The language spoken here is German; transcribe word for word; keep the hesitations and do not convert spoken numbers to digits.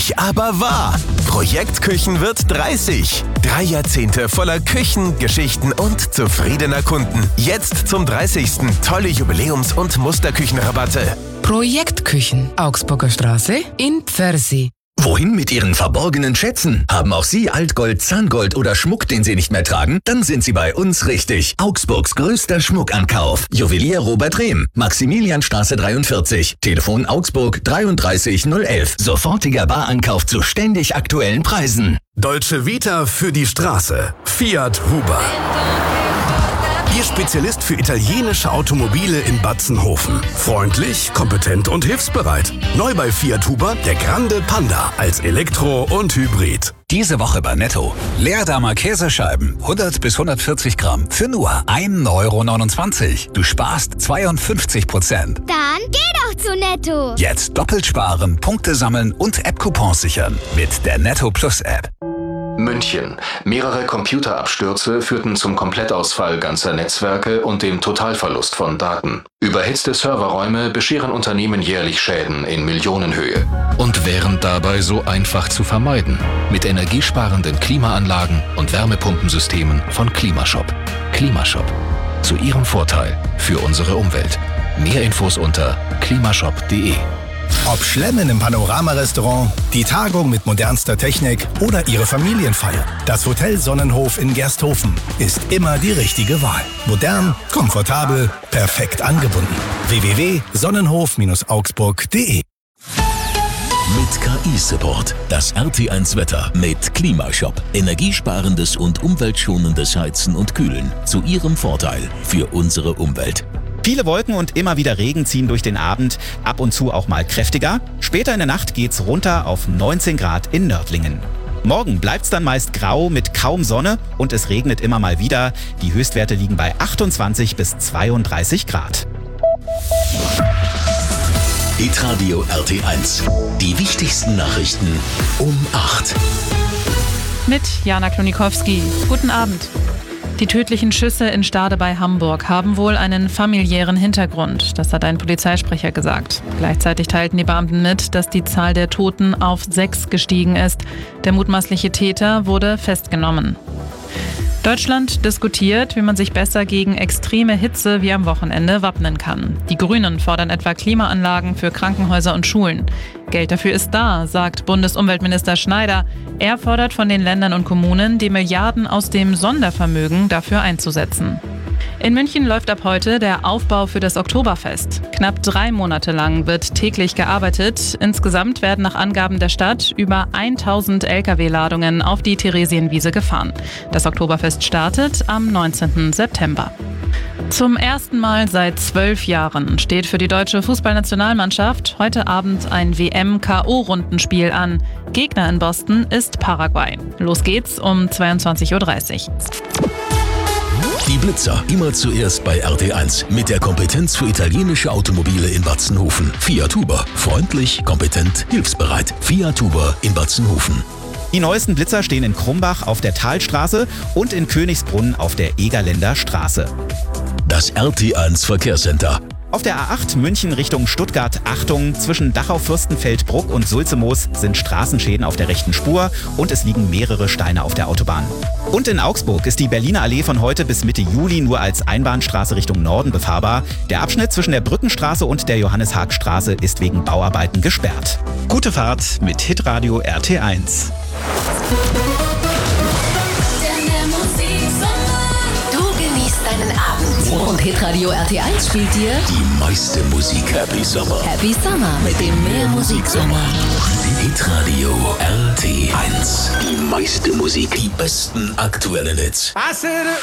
Ehrlich, aber wahr. Projektküchen wird dreißig. Drei Jahrzehnte voller Küchen, Geschichten und zufriedener Kunden. Jetzt zum dreißigsten tolle Jubiläums- und Musterküchenrabatte. Projektküchen, Augsburger Straße in Pfersee. Wohin mit Ihren verborgenen Schätzen? Haben auch Sie Altgold, Zahngold oder Schmuck, den Sie nicht mehr tragen? Dann sind Sie bei uns richtig. Augsburgs größter Schmuckankauf. Juwelier Robert Rehm, Maximilianstraße dreiundvierzig. Telefon Augsburg dreiunddreißig null elf. Sofortiger Barankauf zu ständig aktuellen Preisen. Deutsche Vita für die Straße. Fiat Huber. Ihr Spezialist für italienische Automobile in Batzenhofen. Freundlich, kompetent und hilfsbereit. Neu bei Fiat Huber der Grande Panda als Elektro und Hybrid. Diese Woche bei Netto. Leerdamer Käsescheiben, hundert bis hundertvierzig Gramm, für nur ein Euro neunundzwanzig. Du sparst zweiundfünfzig Prozent. Dann geh doch zu Netto. Jetzt doppelt sparen, Punkte sammeln und App-Coupons sichern mit der Netto Plus App. München. Mehrere Computerabstürze führten zum Komplettausfall ganzer Netzwerke und dem Totalverlust von Daten. Überhitzte Serverräume bescheren Unternehmen jährlich Schäden in Millionenhöhe. Und wären dabei so einfach zu vermeiden. Mit energiesparenden Klimaanlagen und Wärmepumpensystemen von Klimashop. Klimashop. Zu Ihrem Vorteil für unsere Umwelt. Mehr Infos unter klimashop punkt de. Ob Schlemmen im Panorama-Restaurant, die Tagung mit modernster Technik oder Ihre Familienfeier. Das Hotel Sonnenhof in Gersthofen ist immer die richtige Wahl. Modern, komfortabel, perfekt angebunden. w w w punkt sonnenhof augsburg punkt de. Mit K I-Support. Das R T eins Wetter mit Klimashop. Energiesparendes und umweltschonendes Heizen und Kühlen. Zu Ihrem Vorteil für unsere Umwelt. Viele Wolken und immer wieder Regen ziehen durch den Abend, ab und zu auch mal kräftiger. Später in der Nacht geht's runter auf neunzehn Grad in Nördlingen. Morgen bleibt's dann meist grau mit kaum Sonne und es regnet immer mal wieder. Die Höchstwerte liegen bei achtundzwanzig bis zweiunddreißig Grad. Hitradio R T eins. Die wichtigsten Nachrichten um acht. Mit Jana Klonikowski. Guten Abend. Die tödlichen Schüsse in Stade bei Hamburg haben wohl einen familiären Hintergrund. Das hat ein Polizeisprecher gesagt. Gleichzeitig teilten die Beamten mit, dass die Zahl der Toten auf sechs gestiegen ist. Der mutmaßliche Täter wurde festgenommen. Deutschland diskutiert, wie man sich besser gegen extreme Hitze wie am Wochenende wappnen kann. Die Grünen fordern etwa Klimaanlagen für Krankenhäuser und Schulen. Geld dafür ist da, sagt Bundesumweltminister Schneider. Er fordert von den Ländern und Kommunen, die Milliarden aus dem Sondervermögen dafür einzusetzen. In München läuft ab heute der Aufbau für das Oktoberfest. Knapp drei Monate lang wird täglich gearbeitet. Insgesamt werden nach Angaben der Stadt über tausend L K W-Ladungen auf die Theresienwiese gefahren. Das Oktoberfest startet am neunzehnten September. Zum ersten Mal seit zwölf Jahren steht für die deutsche Fußballnationalmannschaft heute Abend ein W M-K O-Rundenspiel an. Gegner in Boston ist Paraguay. Los geht's um zweiundzwanzig Uhr dreißig. Die Blitzer, immer zuerst bei R T eins. Mit der Kompetenz für italienische Automobile in Batzenhofen. Fiat Huber. Freundlich, kompetent, hilfsbereit. Fiat Huber in Batzenhofen. Die neuesten Blitzer stehen in Krumbach auf der Talstraße und in Königsbrunn auf der Egerländer Straße. Das R T eins Verkehrscenter. Auf der A acht München Richtung Stuttgart, Achtung, zwischen Dachau-Fürstenfeldbruck und Sulzemoos sind Straßenschäden auf der rechten Spur und es liegen mehrere Steine auf der Autobahn. Und in Augsburg ist die Berliner Allee von heute bis Mitte Juli nur als Einbahnstraße Richtung Norden befahrbar. Der Abschnitt zwischen der Brückenstraße und der Johannes-Haag-Straße ist wegen Bauarbeiten gesperrt. Gute Fahrt mit Hitradio R T eins. Deinen Abend. Und Hitradio R T eins spielt dir die meiste Musik. Happy Summer. Happy Summer mit dem Mehr Musiksommer. Hitradio R T eins. Die meiste Musik. Die besten aktuellen Hits.